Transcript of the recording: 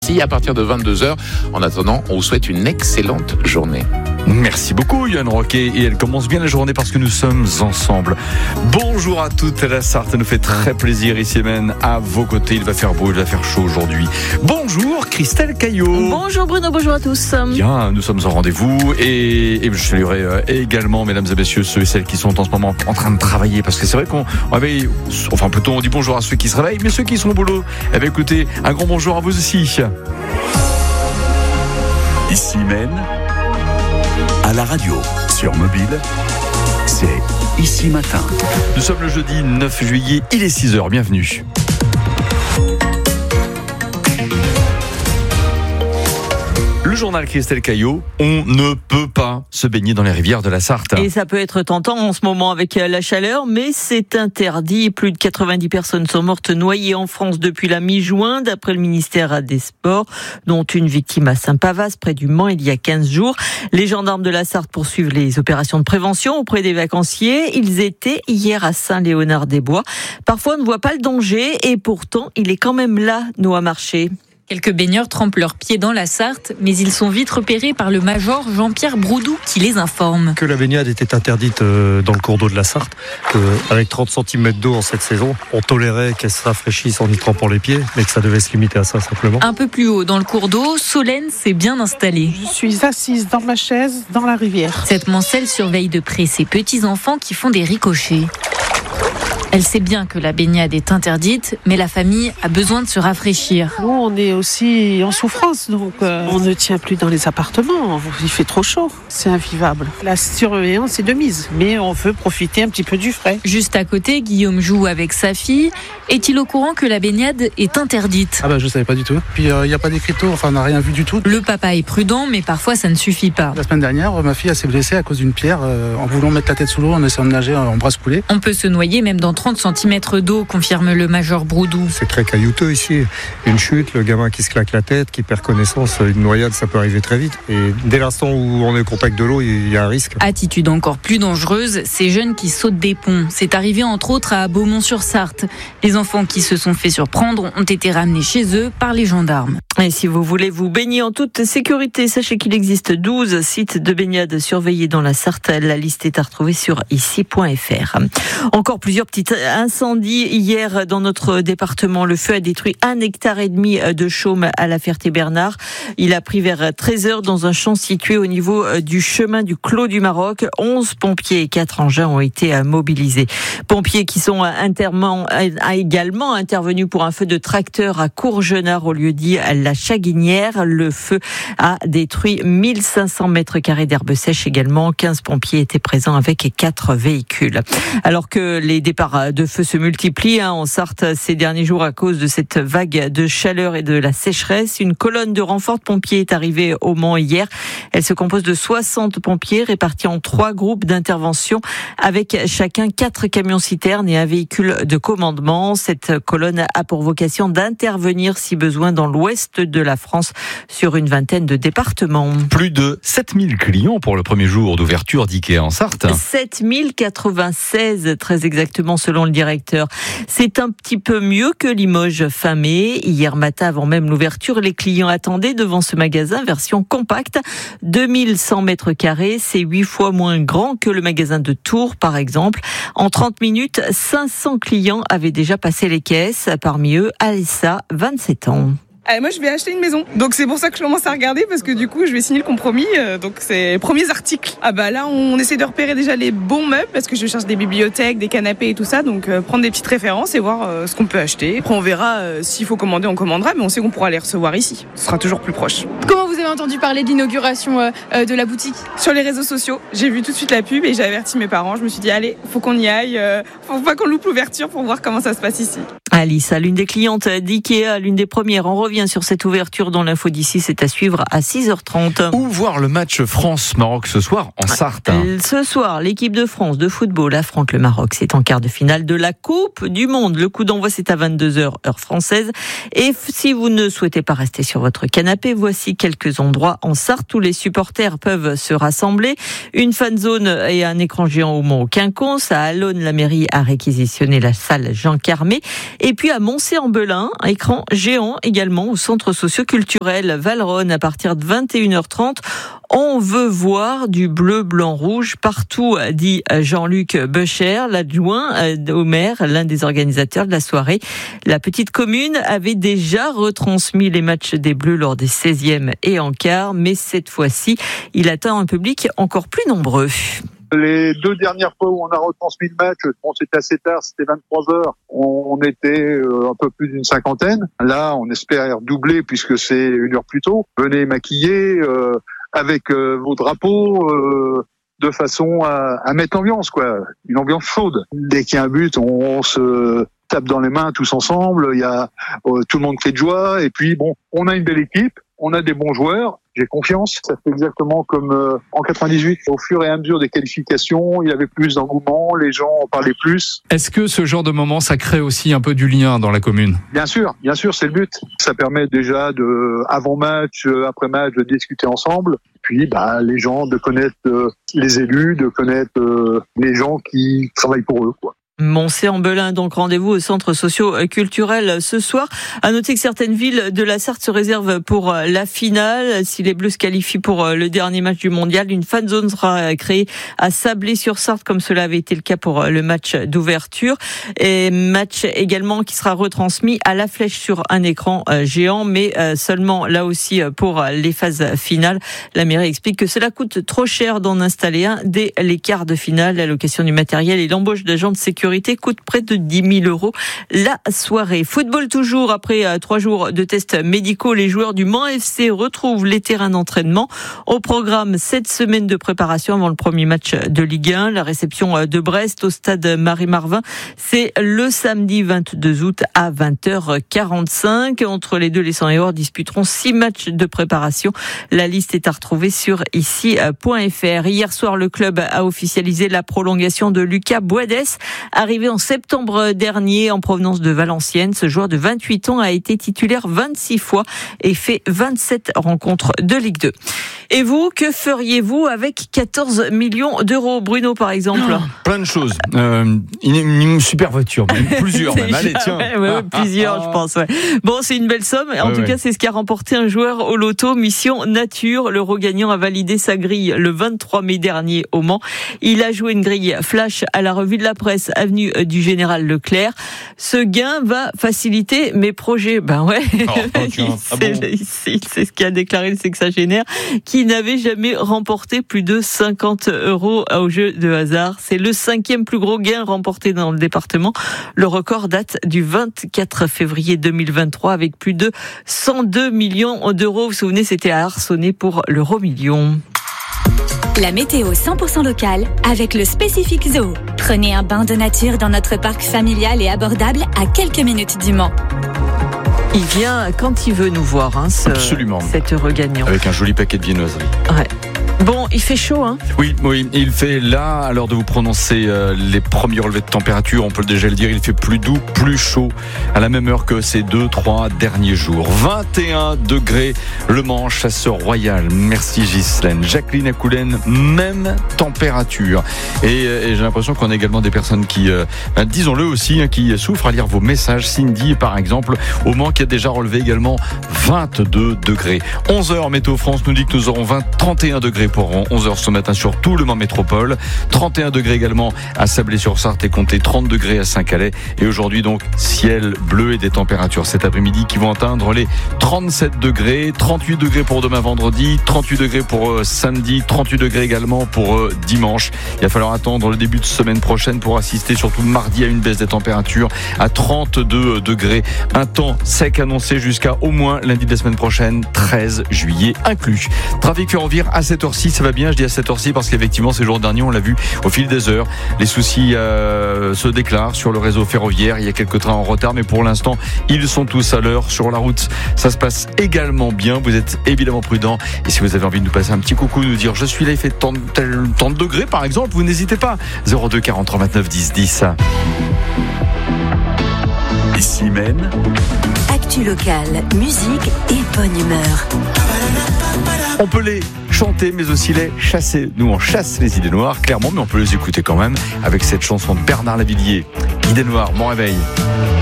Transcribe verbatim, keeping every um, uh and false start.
ici à partir de vingt-deux heures. En attendant, on vous souhaite une excellente journée. Merci beaucoup Yann Roquet, et elle commence bien la journée parce que nous sommes ensemble. Bonjour à toute la Sarthe, ça nous fait très plaisir ici même à vos côtés. Il va faire beau, il va faire chaud aujourd'hui. Bonjour Christelle Caillot. Bonjour Bruno, bonjour à tous. Bien, nous sommes en rendez-vous et, et je saluerai euh, également mesdames et messieurs ceux et celles qui sont en ce moment en train de travailler, parce que c'est vrai qu'on on avait, enfin plutôt on dit bonjour à ceux qui se réveillent, mais ceux qui sont au boulot, eh bien écoutez, un grand bonjour à vous aussi. Ici même, à la radio, sur mobile, c'est Ici Matin. Nous sommes le jeudi neuf juillet, il est six heures, bienvenue. Le journal Christelle Caillot, on ne peut pas se baigner dans les rivières de la Sarthe. Et ça peut être tentant en ce moment avec la chaleur, mais c'est interdit. Plus de quatre-vingt-dix personnes sont mortes noyées en France depuis la mi-juin, d'après le ministère des Sports, dont une victime à Saint-Pavas, près du Mans, il y a quinze jours. Les gendarmes de la Sarthe poursuivent les opérations de prévention auprès des vacanciers. Ils étaient hier à Saint-Léonard-des-Bois. Parfois, on ne voit pas le danger et pourtant, il est quand même là, Noah Marché. Quelques baigneurs trempent leurs pieds dans la Sarthe, mais ils sont vite repérés par le major Jean-Pierre Broudou qui les informe. Que la baignade était interdite dans le cours d'eau de la Sarthe, qu'avec trente centimètres d'eau en cette saison, on tolérait qu'elle se rafraîchisse en y trempant les pieds, mais que ça devait se limiter à ça simplement. Un peu plus haut dans le cours d'eau, Solène s'est bien installée. Je suis assise dans ma chaise dans la rivière. Cette mancelle surveille de près ses petits-enfants qui font des ricochets. Elle sait bien que la baignade est interdite, mais la famille a besoin de se rafraîchir. Nous, on est aussi en souffrance, donc euh, on ne tient plus dans les appartements. Il fait trop chaud, c'est invivable. La surveillance est de mise, mais on veut profiter un petit peu du frais. Juste à côté, Guillaume joue avec sa fille. Est-il au courant que la baignade est interdite ? Ah bah je savais pas du tout. Puis il euh, n'y a pas d'écriteau, enfin on n'a rien vu du tout. Le papa est prudent, mais parfois ça ne suffit pas. La semaine dernière, ma fille elle s'est blessée à cause d'une pierre euh, en voulant mettre la tête sous l'eau, en essayant de nager en brasse coulée. On peut se noyer même dans trente centimètres d'eau, confirme le major Broudou. C'est très caillouteux ici. Une chute, le gamin qui se claque la tête, qui perd connaissance, une noyade, ça peut arriver très vite. Et dès l'instant où on est au contact de l'eau, il y a un risque. Attitude encore plus dangereuse, ces jeunes qui sautent des ponts. C'est arrivé entre autres à Beaumont-sur-Sarthe. Les enfants qui se sont fait surprendre ont été ramenés chez eux par les gendarmes. Et si vous voulez vous baigner en toute sécurité, sachez qu'il existe douze sites de baignade surveillés dans la Sarthe. La liste est à retrouver sur ici point f r. Encore plusieurs petits incendies hier dans notre département. Le feu a détruit un hectare et demi de chaume à la Ferté-Bernard. Il a pris vers treize heures dans un champ situé au niveau du chemin du Clos du Maroc. onze pompiers et quatre engins ont été mobilisés. Pompiers qui sont interment, également intervenus pour un feu de tracteur à Courgenard au lieu dit la Chaguinière. Le feu a détruit mille cinq cents mètres carrés d'herbe sèche également. quinze pompiers étaient présents avec quatre véhicules. Alors que les départs de feu se multiplient hein, en Sarthe ces derniers jours à cause de cette vague de chaleur et de la sécheresse, une colonne de renfort de pompiers est arrivée au Mans hier. Elle se compose de soixante pompiers répartis en trois groupes d'intervention avec chacun quatre camions-citernes et un véhicule de commandement. Cette colonne a pour vocation d'intervenir si besoin dans l'ouest de la France sur une vingtaine de départements. Plus de sept mille clients pour le premier jour d'ouverture d'IKEA en Sarthe. sept mille quatre-vingt-seize très exactement selon le directeur. C'est un petit peu mieux que Limoges fin mai. Hier matin, avant même l'ouverture, les clients attendaient devant ce magasin version compacte. deux mille cent mètres carrés, c'est huit fois moins grand que le magasin de Tours par exemple. En trente minutes, cinq cents clients avaient déjà passé les caisses. Parmi eux, Alessa, vingt-sept ans. Euh, moi, je vais acheter une maison. Donc, c'est pour ça que je commence à regarder parce que du coup, je vais signer le compromis. Euh, donc, c'est les premiers articles. Ah bah là, on essaie de repérer déjà les bons meubles parce que je cherche des bibliothèques, des canapés et tout ça. Donc, euh, prendre des petites références et voir euh, ce qu'on peut acheter. Après, on verra euh, s'il faut commander, on commandera. Mais on sait qu'on pourra les recevoir ici. Ce sera toujours plus proche. Comment vous avez entendu parler de l'inauguration euh, euh, de la boutique ? Sur les réseaux sociaux. J'ai vu tout de suite la pub et j'ai averti mes parents. Je me suis dit, allez, faut qu'on y aille. Euh, faut pas qu'on loupe l'ouverture pour voir comment ça se passe ici. Alice, l'une des clientes d'IKEA, l'une des premières. On revient sur cette ouverture dans l'info d'ici. C'est à suivre à six heures trente. Où voir le match France-Maroc ce soir en Sarthe. Ce soir, l'équipe de France de football affronte le Maroc. C'est en quart de finale de la Coupe du Monde. Le coup d'envoi, c'est à vingt-deux heures, heure française. Et si vous ne souhaitez pas rester sur votre canapé, voici quelques endroits en Sarthe où les supporters peuvent se rassembler. Une fan zone et un écran géant au Mont Quinconce. À Allonne, la mairie a réquisitionné la salle Jean Carmé. Et Et puis à Moncé-en-Belin, un écran géant également au centre socio-culturel Valronne à partir de vingt et une heures trente. On veut voir du bleu, blanc, rouge partout, dit Jean-Luc Becher, l'adjoint au maire, l'un des organisateurs de la soirée. La petite commune avait déjà retransmis les matchs des Bleus lors des seizièmes et en quart, mais cette fois-ci, il atteint un public encore plus nombreux. Les deux dernières fois où on a retransmis le match, bon, c'était assez tard, c'était vingt-trois heures. On était un peu plus d'une cinquantaine. Là, on espère doubler puisque c'est une heure plus tôt. Venez maquiller euh, avec euh, vos drapeaux euh, de façon à, à mettre l'ambiance, quoi. Une ambiance chaude. Dès qu'il y a un but, on, on se tape dans les mains tous ensemble. Il y a euh, tout le monde crie de joie. Et puis, bon, on a une belle équipe. On a des bons joueurs, j'ai confiance. Ça fait exactement comme euh, en quatre-vingt-dix-huit. Au fur et à mesure des qualifications, il y avait plus d'engouement, les gens en parlaient plus. Est-ce que ce genre de moment, ça crée aussi un peu du lien dans la commune ? Bien sûr, bien sûr, c'est le but. Ça permet déjà de, avant match, après match, de discuter ensemble. Puis, bah, les gens de connaître euh, les élus, de connaître euh, les gens qui travaillent pour eux, quoi. Moncé-en-Belin, donc rendez-vous au centre socio-culturel ce soir. À noter que certaines villes de la Sarthe se réservent pour la finale. Si les Bleus se qualifient pour le dernier match du mondial, une fan zone sera créée à Sablé-sur-Sarthe, comme cela avait été le cas pour le match d'ouverture. Et match également qui sera retransmis à la flèche sur un écran géant, mais seulement là aussi pour les phases finales. La mairie explique que cela coûte trop cher d'en installer un dès les quarts de finale. La location du matériel et l'embauche d'agents de sécurité coûte près de dix mille euros la soirée. Football toujours, après trois jours de tests médicaux, les joueurs du Mans F C retrouvent les terrains d'entraînement. Au programme, sept semaines de préparation avant le premier match de Ligue un. La réception de Brest au stade Marie-Marvin, c'est le samedi vingt-deux août à vingt heures quarante-cinq. Entre les deux, les cent-et-or disputeront six matchs de préparation. La liste est à retrouver sur ici point f r. Hier soir, le club a officialisé la prolongation de Lucas Boades. Arrivé en septembre dernier en provenance de Valenciennes, ce joueur de vingt-huit ans a été titulaire vingt-six fois et fait vingt-sept rencontres de Ligue deux. Et vous, que feriez-vous avec quatorze millions d'euros, Bruno, par exemple ? Oh, plein de choses. Euh, une, une super voiture, même, plusieurs même. Allez, tiens. Ouais, ouais, plusieurs, je pense. Ouais. Bon, c'est une belle somme. En ouais, tout ouais. cas, c'est ce qu'a remporté un joueur au loto. Mission Nature. L'euro gagnant a validé sa grille le vingt-trois mai dernier au Mans. Il a joué une grille flash à la revue de la presse, avenue du Général Leclerc. Ce gain va faciliter mes projets. Ben ouais. Oh, il, ah bon. c'est, c'est ce qu'a déclaré le sexagénaire, qui n'avait jamais remporté plus de cinquante euros au jeu de hasard. C'est le cinquième plus gros gain remporté dans le département. Le record date du vingt-quatre février deux mille vingt-trois avec plus de cent deux millions d'euros. Vous vous souvenez, c'était à Arcenay pour l'euro million. La météo cent pour cent locale avec le Spécifique Zoo. Prenez un bain de nature dans notre parc familial et abordable à quelques minutes du Mans. Il vient quand il veut nous voir, hein, ce, Absolument. cet heureux gagnant. Avec un joli paquet de viennoiseries. Ouais. Bon, il fait chaud, hein ? Oui, oui, il fait là, à l'heure de vous prononcer euh, les premiers relevés de température, on peut déjà le dire, il fait plus doux, plus chaud, à la même heure que ces deux, trois derniers jours. vingt et un degrés, Le Mans, Chasseur Royal. Merci Ghislaine. Jacqueline Acoulen, même température. Et, et j'ai l'impression qu'on a également des personnes qui, euh, ben, disons-le aussi, hein, qui souffrent à lire vos messages. Cindy, par exemple, au Mans, qui a déjà relevé également vingt-deux degrés. onze heures, Météo France nous dit que nous aurons vingt, trente et un degrés pour onze heures ce matin sur tout le Mans Métropole. trente et un degrés également à Sablé-sur-Sarthe et comptez trente degrés à Saint-Calais. Et aujourd'hui donc, ciel bleu et des températures cet après-midi qui vont atteindre les trente-sept degrés, trente-huit degrés pour demain vendredi, trente-huit degrés pour euh, samedi, trente-huit degrés également pour euh, dimanche. Il va falloir attendre le début de semaine prochaine pour assister surtout mardi à une baisse des températures à trente-deux degrés. Un temps sec annoncé jusqu'à au moins lundi de la semaine prochaine, treize juillet inclus. Trafic ferroviaire à cette heure-ci, ça va bien, je dis à cette heure-ci parce qu'effectivement ces jours derniers on l'a vu au fil des heures, les soucis euh, se déclarent sur le réseau ferroviaire, il y a quelques trains en retard mais pour l'instant ils sont tous à l'heure sur la route, ça se passe également bien, vous êtes évidemment prudents et si vous avez envie de nous passer un petit coucou, nous dire je suis là, il fait tant de degrés par exemple, vous n'hésitez pas, zéro deux quarante-trois vingt-neuf dix dix. Ici même, actu locale, musique et bonne humeur. On peut les chanter mais aussi les chasser. Nous on chasse les idées noires clairement, mais on peut les écouter quand même avec cette chanson de Bernard Lavillier. Idées noires, mon réveil.